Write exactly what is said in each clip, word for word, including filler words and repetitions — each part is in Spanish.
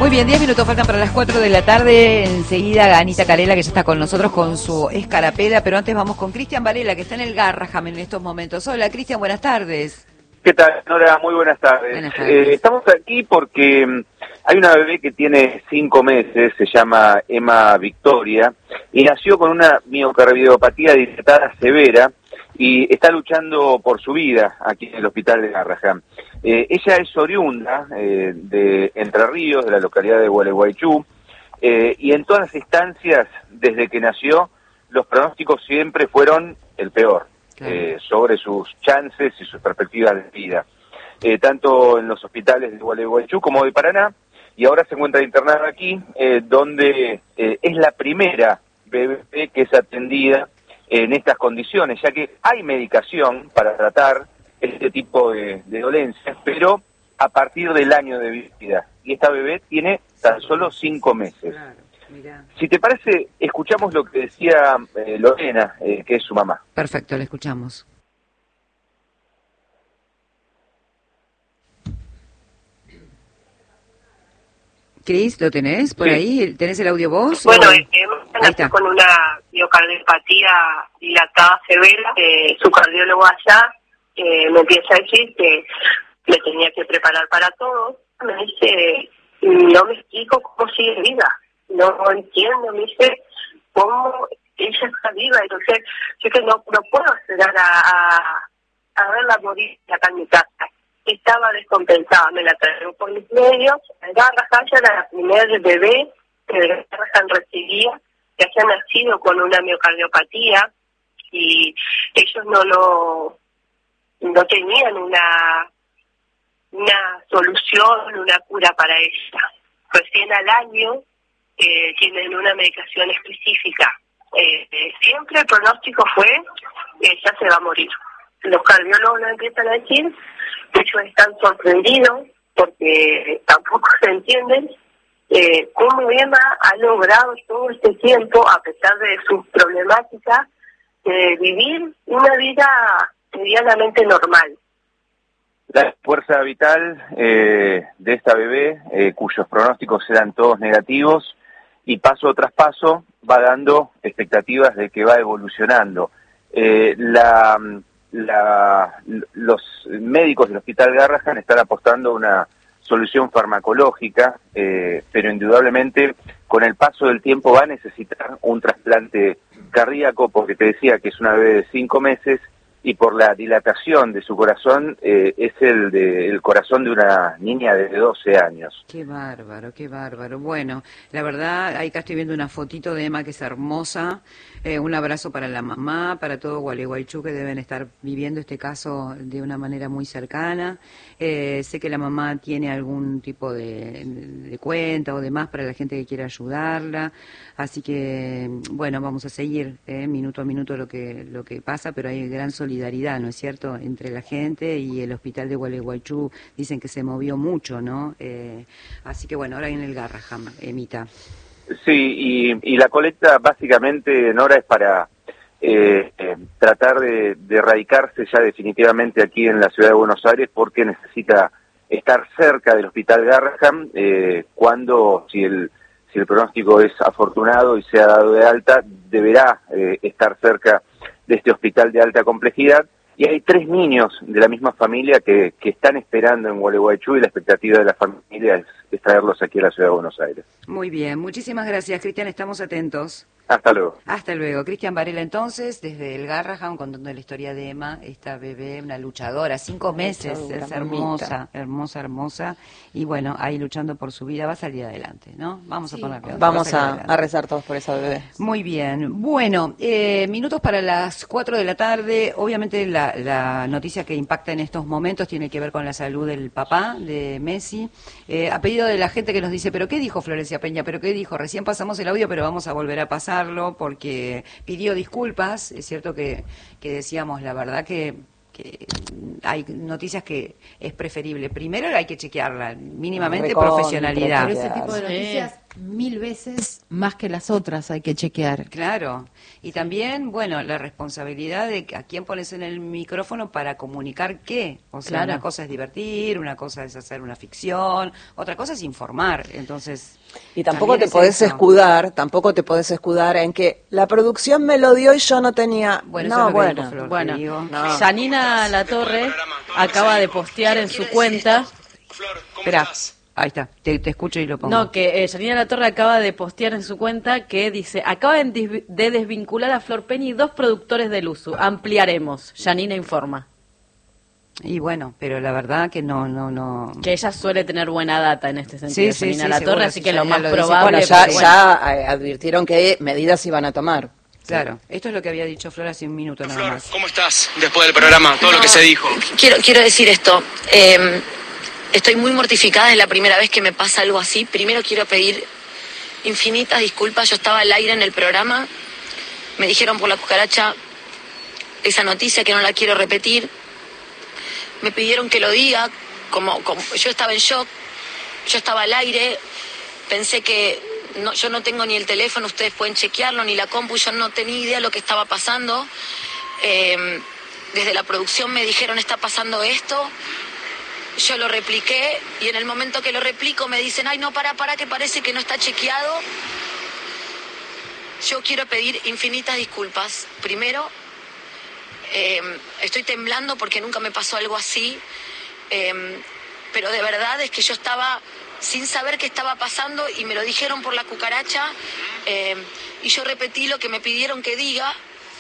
Muy bien, diez minutos faltan para las cuatro de la tarde. Enseguida Anita Carela, que ya está con nosotros con su escarapela, pero antes vamos con Cristian Varela, que está en el Garraham en estos momentos. Hola, Cristian, buenas tardes. ¿Qué tal, Nora? Muy buenas tardes. Buenas tardes. Eh, estamos aquí porque um, hay una bebé que tiene cinco meses, se llama Emma Victoria, y nació con una miocardiopatía dilatada severa y está luchando por su vida aquí en el hospital de Garraham. Eh, ella es oriunda eh, de Entre Ríos, de la localidad de Gualeguaychú, eh, y en todas las instancias, desde que nació, los pronósticos siempre fueron el peor. Claro. Eh, sobre sus chances y sus perspectivas de vida, eh, tanto en los hospitales de Gualeguaychú como de Paraná, y ahora se encuentra internada aquí, eh, donde eh, es la primera bebé que es atendida en estas condiciones, ya que hay medicación para tratar este tipo de, de dolencias, pero a partir del año de vida, y esta bebé tiene tan solo cinco meses. Claro. Mirá. Si te parece, escuchamos lo que decía eh, Lorena, eh, que es su mamá. Perfecto, la escuchamos. Cris, ¿lo tenés por sí. ahí? ¿Tenés el audio vos? Bueno, o... Emma nació con una miocardiopatía dilatada severa. Eh, su cardiólogo allá eh, me empieza a decir que me tenía que preparar para todo. Me dice, no me explico cómo sigue viva. No entiendo, me dice, cómo ella está viva. Entonces, yo que no, no puedo esperar a, a, a verla morir acá en mi casa. Estaba descompensada, me la traigo por mis medios. Garraham ya era la primera bebé que Garraham recibía, que había nacido con una miocardiopatía, y ellos no lo no tenían una, una solución, una cura para ella. Recién al año, Eh, tienen una medicación específica. Eh, eh, siempre el pronóstico fue que ella se va a morir. Los cardiólogos nos empiezan a decir, ellos están sorprendidos porque tampoco se entienden eh, cómo Emma ha logrado todo este tiempo, a pesar de sus problemáticas, eh, vivir una vida medianamente normal. La fuerza vital eh, de esta bebé, eh, cuyos pronósticos eran todos negativos, y paso tras paso va dando expectativas de que va evolucionando. Eh, la, la, los médicos del Hospital Garraham están apostando a una solución farmacológica, eh, pero indudablemente con el paso del tiempo va a necesitar un trasplante cardíaco, porque te decía que es una bebé de cinco meses, y por la dilatación de su corazón, eh, es el de el corazón de una niña de doce años. Qué bárbaro, qué bárbaro. Bueno, la verdad, ahí acá estoy viendo una fotito de Emma que es hermosa. Eh, un abrazo para la mamá, para todo Gualeguaychú, que deben estar viviendo este caso de una manera muy cercana. Eh, sé que la mamá tiene algún tipo de, de cuenta o demás para la gente que quiera ayudarla. Así que, bueno, vamos a seguir eh, minuto a minuto lo que lo que pasa, pero hay gran solidaridad, ¿no es cierto?, entre la gente, y el hospital de Gualeguaychú dicen que se movió mucho, ¿no? Eh, así que, bueno, ahora viene el Garraham, Emita. Sí, y, y la colecta básicamente, Nora, es para eh, eh, tratar de, de erradicarse ya definitivamente aquí en la ciudad de Buenos Aires, porque necesita estar cerca del hospital Garraham eh, cuando, si el si el pronóstico es afortunado y se ha dado de alta, deberá eh, estar cerca de este hospital de alta complejidad. Y hay tres niños de la misma familia que, que están esperando en Gualeguaychú, y la expectativa de la familia es, es traerlos aquí a la ciudad de Buenos Aires. Muy bien, muchísimas gracias, Cristian, estamos atentos. Hasta luego. Hasta luego. Cristian Varela, entonces, desde el Garraham, contando la historia de Emma, esta bebé, una luchadora, cinco meses, es hermosa, hermosa, hermosa, y bueno, ahí luchando por su vida, va a salir adelante, ¿no? Vamos sí, a ponerle. Vamos a, a rezar todos por esa bebé. Muy bien. Bueno, eh, minutos para las cuatro de la tarde. Obviamente la, la noticia que impacta en estos momentos tiene que ver con la salud del papá de Messi. Eh, a pedido de la gente que nos dice, ¿pero qué dijo Florencia Peña? ¿Pero qué dijo? Recién pasamos el audio, pero vamos a volver a pasar porque pidió disculpas. Es cierto que, que decíamos la verdad que, que hay noticias que es preferible. Primero hay que chequearla, mínimamente profesionalidad. Pero ese tipo de noticias mil veces más que las otras, hay que chequear. Claro. Y también, bueno, la responsabilidad de a quién pones en el micrófono para comunicar qué. O sea, Claro. una cosa es divertir, una cosa es hacer una ficción, otra cosa es informar. Entonces, Y tampoco te también es podés eso. escudar, tampoco te podés escudar en que la producción me lo dio y yo no tenía... Bueno, eso no, es lo que bueno. dijo Flor, te Bueno, digo. No. Janina Latorre acaba de postear en su cuenta. Espera, ahí está, te, te escucho y lo pongo. No, que eh, Janina Latorre acaba de postear en su cuenta que dice, acaban de de desvincular a Flor Peña y dos productores del U S U. Ampliaremos. Janina informa. Y bueno, pero la verdad que no, no, no... Que ella suele tener buena data en este sentido, Sí, sí, Janina sí, Latorre, seguro, así sí, que ya- lo ya más lo dice. probable... Bueno, ya, porque, bueno, ya eh, advirtieron que medidas iban a tomar. Claro, esto es lo que había dicho Flor hace un minuto nada Flor, más. ¿cómo estás después del programa? Todo lo que se dijo. Quiero, quiero decir esto. eh, estoy muy mortificada, es la primera vez que me pasa algo así. Primero quiero pedir infinitas disculpas. Yo estaba al aire en el programa. Me dijeron por la cucaracha esa noticia que no la quiero repetir. Me pidieron que lo diga. Como, como yo estaba en shock. Yo estaba al aire. Pensé que no, yo no tengo ni el teléfono, ustedes pueden chequearlo, ni la compu. Yo no tenía idea de lo que estaba pasando. Eh, desde la producción me dijeron, está pasando esto. Yo lo repliqué y en el momento que lo replico me dicen, ay, no, para, para, que parece que no está chequeado. Yo quiero pedir infinitas disculpas. Primero, eh, estoy temblando porque nunca me pasó algo así, eh, pero de verdad es que yo estaba sin saber qué estaba pasando y me lo dijeron por la cucaracha, eh, y yo repetí lo que me pidieron que diga.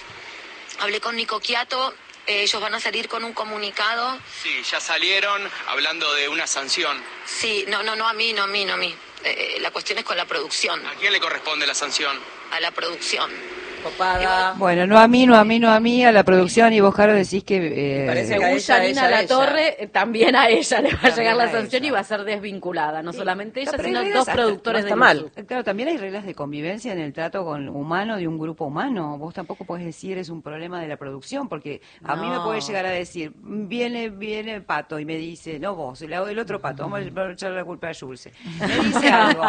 Hablé con Nico Quiato. Eh, ellos van a salir con un comunicado. Sí, ya salieron hablando de una sanción. Sí, no, no, no a mí, no a mí, no a mí. Eh, la cuestión es con la producción, ¿A quién le corresponde la sanción? a la producción. Copada. Bueno, no a mí, no a mí, no a mí, a la producción, y vos, Caro, decís que... eh, Parece que Según a ella, Janina ella, Latorre, eh, también a ella le va a También llegar la a sanción ella. y va a ser desvinculada. No solamente ella, pero hay sino reglas dos hasta- productores no del está mal. U S U. Claro, también hay reglas de convivencia en el trato con humano de un grupo humano. Vos tampoco podés decir es un problema de la producción, porque a mí me No. puede llegar a decir, viene viene Pato y me dice, no vos, el, el otro Pato, vamos a echarle la culpa a Jules. Me dice algo.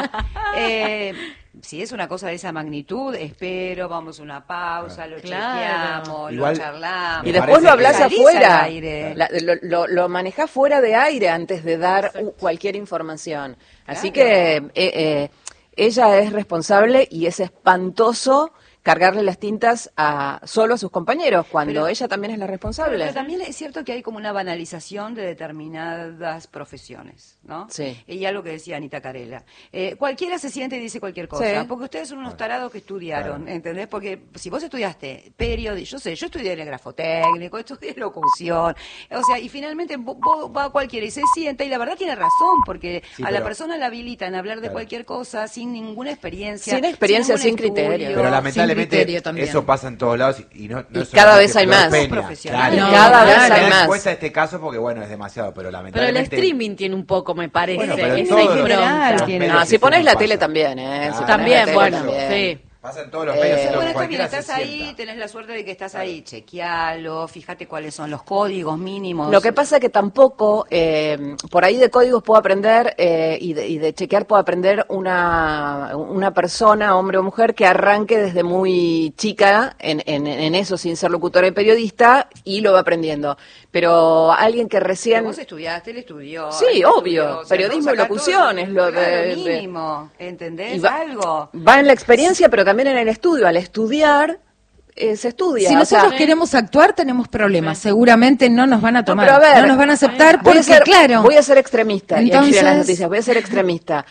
Eh, si es una cosa de esa magnitud, espero, vamos a una pausa, lo Claro. chequeamos, Igual- lo charlamos. Y Me después parece lo hablas que- Salís afuera. al aire. La- lo, lo, lo manejás fuera de aire antes de dar uh, cualquier información. Así Claro. que eh, eh, ella es responsable y es espantoso cargarle las tintas a solo a sus compañeros cuando Pero- ella también es la responsable. Pero también es cierto que hay como una banalización de determinadas profesiones, ¿no? Sí. Y algo que decía Anita Carela. Eh, cualquiera se siente y dice cualquier cosa, Sí. porque ustedes son unos tarados que estudiaron, ¿entendés? Porque si vos estudiaste periodismo, yo sé, yo estudié telegrafo técnico, estudié locución, o sea, y finalmente vos, vos va cualquiera y se sienta, y la verdad tiene razón, porque Sí, a la pero- persona la habilitan a hablar de Claro. cualquier cosa sin ninguna experiencia. Sin experiencia, ningún sin criterio. estudio. Pero Sin lamentablemente criterio también. eso pasa en todos lados y no, no Y es cada solamente vez hay Flor más. Peña. Profesionales. Claro. No, cada vez claro. hay Me más. cuesta este caso porque bueno, es demasiado, pero Pero el lamentablemente streaming tiene un poco, me parece, Bueno, pero en esa todos los- impronta. los tiene- medios Ah, de si pones streaming la pasa. tele también, ¿eh? Si Claro. pones También, la tele bueno, también. sí. pasa en todos los Eh, medios. Bueno, entonces está bien, cualquiera estás se ahí, sienta. tenés la suerte de que estás ahí, chequealo, fíjate cuáles son los códigos mínimos. Lo que pasa es que tampoco, eh, por ahí de códigos puedo aprender eh, y, de, y de chequear puedo aprender una, una persona, hombre o mujer, que arranque desde muy chica en, en, en eso sin ser locutora y periodista y lo va aprendiendo. Pero alguien que Pero recién... vos estudiaste, él estudió. Sí, él obvio, estudió, o sea, periodismo todos y acá locución todos- es lo claro, de- de- mínimo, ¿entendés? y va, Algo. va en la experiencia, pero también en el estudio. Al estudiar, eh, se estudia. Si o nosotros sea, queremos actuar, tenemos problemas. Seguramente no nos van a tomar, pero a ver, no nos van a aceptar voy porque, a ser, claro. voy a ser extremista. Y aquí vienen las Entonces- noticias, voy a ser extremista.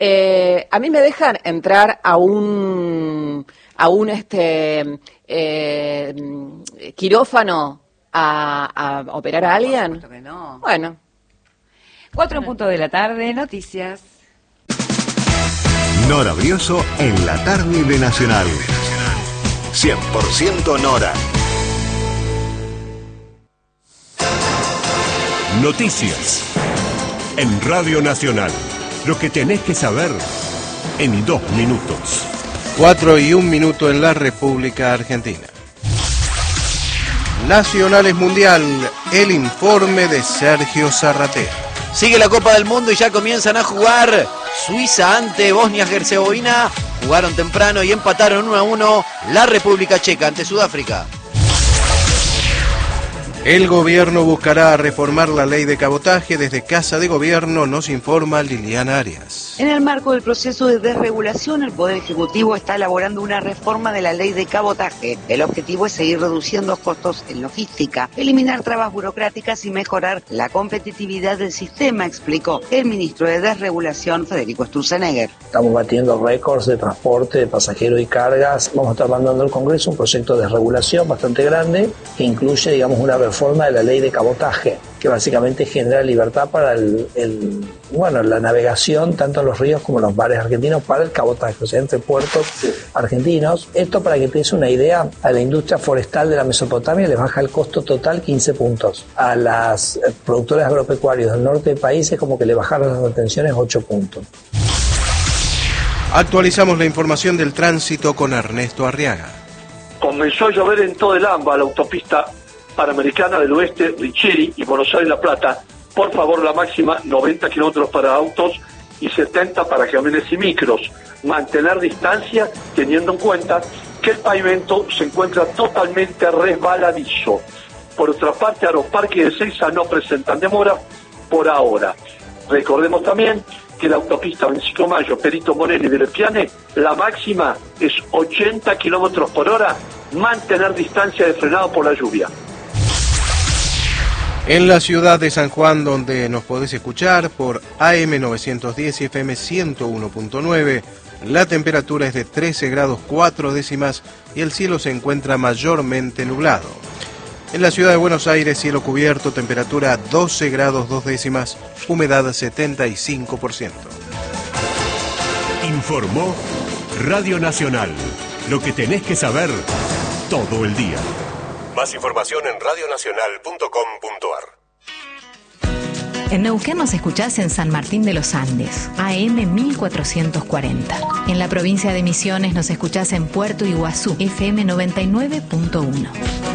Eh, a mí me dejan entrar a un a un este eh, quirófano a, a operar a Por alguien. supuesto que no. Bueno, Cuatro en punto de la tarde, noticias. Nora Brioso en la tarde de Nacional. cien por ciento Nora. Noticias. En Radio Nacional. Lo que tenés que saber en dos minutos. Cuatro y un minuto en la República Argentina. Nacionales Mundial, el informe de Sergio Zarratea. Sigue la Copa del Mundo y ya comienzan a jugar Suiza ante Bosnia-Herzegovina. Jugaron temprano y empataron uno a uno la República Checa ante Sudáfrica. El gobierno buscará reformar la ley de cabotaje. Desde Casa de Gobierno nos informa Liliana Arias. En el marco del proceso de desregulación, el Poder Ejecutivo está elaborando una reforma de la ley de cabotaje. El objetivo es seguir reduciendo costos en logística, eliminar trabas burocráticas y mejorar la competitividad del sistema, explicó el ministro de Desregulación, Federico Sturzenegger. Estamos batiendo récords de transporte de pasajeros y cargas. Vamos a estar mandando al Congreso un proyecto de desregulación bastante grande que incluye, digamos, una reforma de la ley de cabotaje, que básicamente genera libertad para el, el bueno, la navegación tanto en los ríos como en los mares argentinos para el cabotaje, o sea, entre puertos argentinos. Esto, para que te des una idea, a la industria forestal de la Mesopotamia les baja el costo total quince puntos. A las productores agropecuarios del norte del país es como que le bajaron las retenciones ocho puntos. Actualizamos la información del tránsito con Ernesto Arriaga. Comenzó a llover en todo el AMBA, la autopista Panamericana del Oeste, Richeri y Buenos Aires La Plata. Por favor, la máxima noventa kilómetros para autos y setenta para camiones y micros. Mantener distancia teniendo en cuenta que el pavimento se encuentra totalmente resbaladizo. Por otra parte, Aeroparque de Ezeiza no presentan demora por ahora. Recordemos también que la autopista veinticinco de mayo, Perito Moreno y Vilepiane, la máxima es ochenta kilómetros por hora. Mantener distancia de frenado por la lluvia. En la ciudad de San Juan, donde nos podés escuchar por A M novecientos diez y F M ciento uno punto nueve, la temperatura es de trece grados cuatro décimas y el cielo se encuentra mayormente nublado. En la ciudad de Buenos Aires, cielo cubierto, temperatura doce grados dos décimas, humedad setenta y cinco por ciento. Informó Radio Nacional, lo que tenés que saber todo el día. Más información en radionacional punto com punto ar. En Neuquén nos escuchás en San Martín de los Andes, A M mil cuatrocientos cuarenta. En la provincia de Misiones nos escuchás en Puerto Iguazú, F M noventa y nueve punto uno.